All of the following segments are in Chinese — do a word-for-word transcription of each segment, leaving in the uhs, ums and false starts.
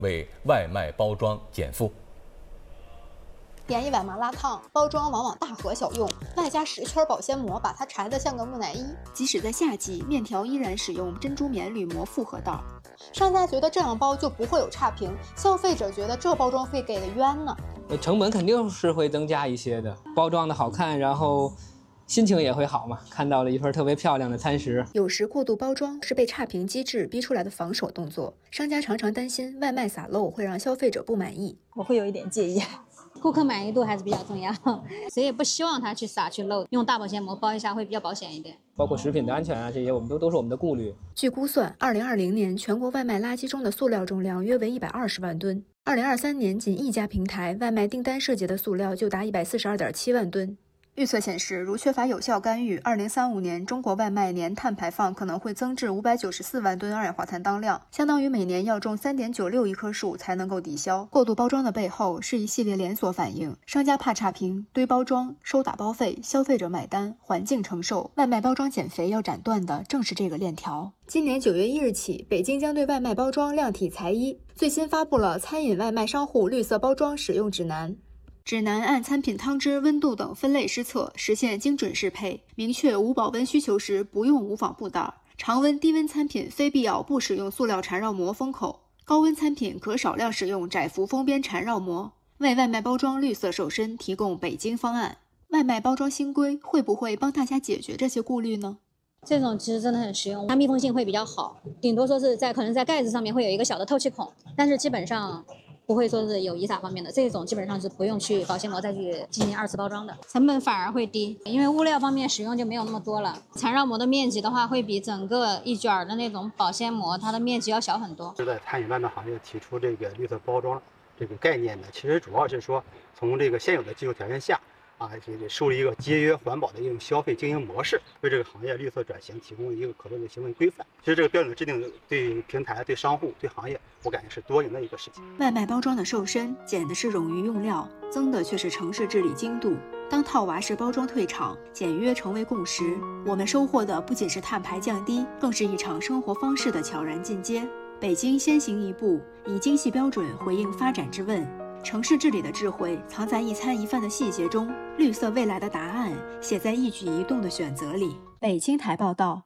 为外卖包装减负。 点一碗麻辣烫，包装往往大盒小用，外加十圈保鲜膜，把它缠得像个木乃伊。即使在夏季，面条依然使用珍珠棉铝膜复合袋。商家觉得这样包就不会有差评，消费者觉得这包装费给的冤呢。 成本肯定是会增加一些的，包装的好看，然后心情也会好嘛，看到了一份特别漂亮的餐食。 有时过度包装是被差评机制逼出来的防守动作，商家常常担心外卖洒漏会让消费者不满意。 我会有一点介意。 顾客满意度还是比较重要，谁也不希望它去洒去漏，用大保鲜膜包一下会比较保险一点。 包括食品的安全啊，这些我们都都是我们的顾虑。 据估算，二零二零年全国外卖垃圾中的塑料重量约为一百二十万吨，二零二三年仅一家平台外卖订单涉及的塑料就达一百四十二点七万吨。预测显示，如缺乏有效干预，二零三五年中国外卖年碳排放可能会增至五百九十四万吨二氧化碳当量，相当于每年要种三点九六亿棵树才能够抵消。过度包装的背后是一系列连锁反应，商家怕差评，堆包装，收打包费，消费者买单，环境承受。外卖包装减肥要斩断的正是这个链条。今年九月一日起，北京将对外卖包装量体裁衣，最新发布了餐饮外卖商户绿色包装使用指南。指南按餐品汤汁、温度等分类施测，实现精准适配，明确无保温需求时不用无纺布袋。常温、低温餐品非必要不使用塑料缠绕膜封口，高温餐品可少量使用窄幅封边缠绕膜。为外卖包装绿色瘦身提供北京方案。外卖包装新规会不会帮大家解决这些顾虑呢？ 这种其实真的很实用，它密封性会比较好，顶多说是在可能在盖子上面会有一个小的透气孔，但是基本上不会说是有遗撒方面的，这种基本上是不用去保鲜膜再去进行二次包装的，成本反而会低，因为物料方面使用就没有那么多了。缠绕膜的面积的话，会比整个一卷的那种保鲜膜它的面积要小很多。 是在餐饮外卖行业提出这个绿色包装这个概念呢，其实主要是说从这个现有的技术条件下啊，这个树立一个节约环保的一种消费经营模式，为这个行业绿色转型提供一个可论的行为规范。其实这个标准的制定对平台、对商户、对行业，我感觉是多赢的一个事情。 外卖包装的瘦身，减的是冗余用料，增的却是城市治理精度。当套娃式包装退场，简约成为共识，我们收获的不仅是碳排降低，更是一场生活方式的悄然进阶。北京先行一步，以精细标准回应发展之问。城市治理的智慧藏在一餐一饭的细节中，绿色未来的答案写在一举一动的选择里。北京台报道。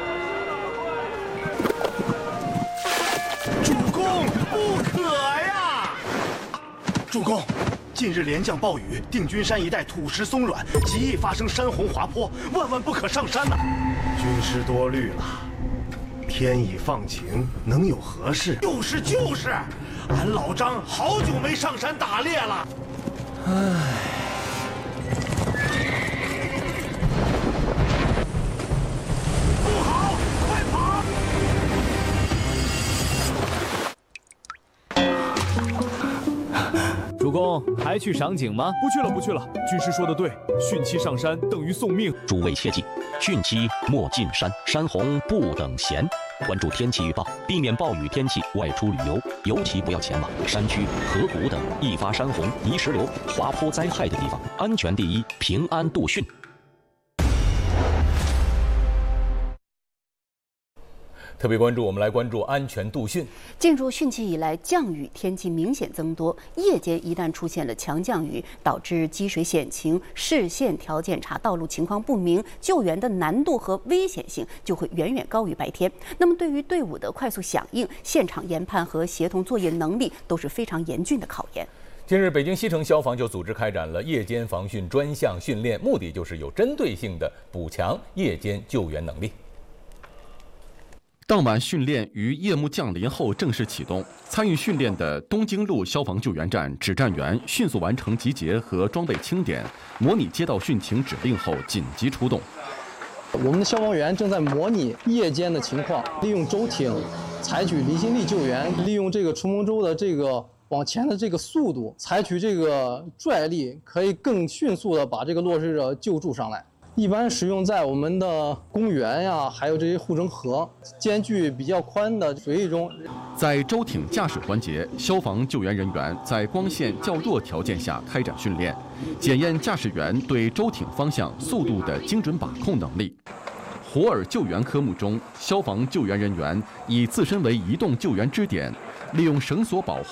主公，不可呀！主公，近日连降暴雨，定军山一带土石松软，极易发生山洪滑坡，万万不可上山呐！军师多虑了，天已放晴，能有何事？就是就是。俺老张好久没上山打猎了，唉。不好，快跑！ 主公，还去赏景吗？ 不去了，不去了。军师说的对，汛期上山等于送命。 诸位切记，汛期莫进山，山洪不等闲。关注天气预报，避免暴雨天气外出旅游，尤其不要前往山区、河谷等易发山洪、泥石流、滑坡灾害的地方。安全第一，平安度汛。 特别关注，我们来关注安全度汛。 进入汛期以来，降雨天气明显增多，夜间一旦出现了强降雨，导致积水险情、视线条件差、道路情况不明，救援的难度和危险性就会远远高于白天。那么，对于队伍的快速响应、现场研判和协同作业能力都是非常严峻的考验。 近日，北京西城消防就组织开展了夜间防汛专项训练，目的就是有针对性地补强夜间救援能力。 当晚训练于夜幕降临后正式启动，参与训练的东京路消防救援站指战员迅速完成集结和装备清点，模拟接到汛情指令后紧急出动。 我们的消防员正在模拟夜间的情况，利用舟艇采取离心力救援，利用这个冲锋舟的这个往前的这个速度，采取这个拽力，可以更迅速的把这个落水者救助上来。一般使用在我们的公园呀，还有这些护城河间距比较宽的水域中。 在舟艇驾驶环节，消防救援人员在光线较弱条件下开展训练，检验驾驶员对舟艇方向、速度的精准把控能力。火耳救援科目中，消防救援人员以自身为移动救援支点， 利用绳索保